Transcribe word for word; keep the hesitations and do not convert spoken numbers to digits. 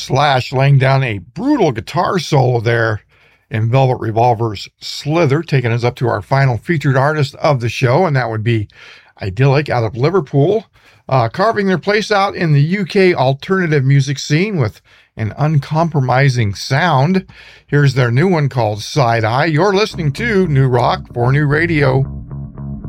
Slash laying down a brutal guitar solo there in Velvet Revolver's Slither, taking us up to our final featured artist of the show, and that would be Idyllic out of Liverpool, uh, carving their place out in the U K alternative music scene with an uncompromising sound. Here's their new one called Side Eye. You're listening to New Rock for New Radio.